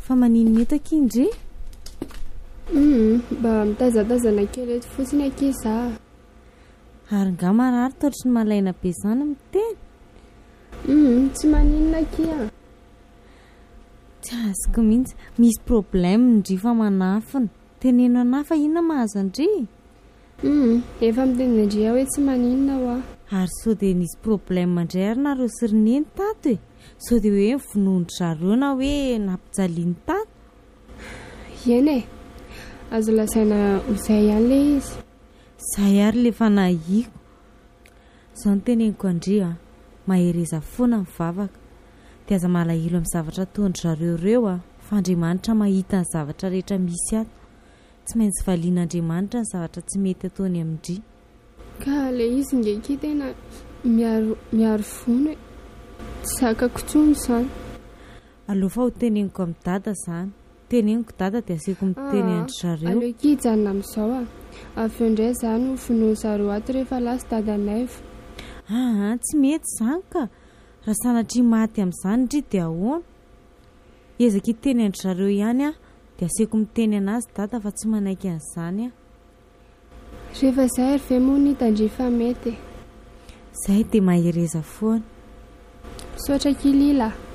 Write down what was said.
Fa manino mety akindry? Mba mitazatazana kely eto fotsiny aky za. Ary nga marary totry ny malaina be zany miteny. Tsy maninona aky Tsy azoko mihitsy, misy problème ndry fa manafina. Teneno anahy fa inona mahazo andry? Efa miteny andry hoe tsy maninona hoa. Ary sao dia nisy problème indray ary nareo sy rineny tato e. Sao dia hoe vonoindry zareo na hoe nampijaliany tato? Eny e, azo lasaina ho izay ihany le izy. Zay ary le fa nahiko. Izao no teneniko andry mahereza foana ny vavaka. Dia aza malahelo amin'ny zavatra ataondry zareo ireo fa Andriamanitra mahita ny zavatra rehetra misy ato. Tsy maintsy valian'Andriamanitra ny zavatra tsy mety ataony amindry. Ka le izy ngeky tena miaro vono e. Zakako tsony izany. Aleo fa ho teneniko amin'ny dada izany. Teneniko dada dia asiako miteny andry zareo. Aleo kijanona amin'izao avy eo indray izany ho vonoiny zareo ato rehefa lasa dadanay. Tsy mety izany ka. Raha sanatria maty amin'izany ndry dia ahoana? Ezaka hiteny andry zareo ihany dia asiako miteny anazy dada fa tsy manaiky an'izany Rehefa izay ary ve moa nitandry fa mety? Zay dia mahereza foana. Sotra kilila.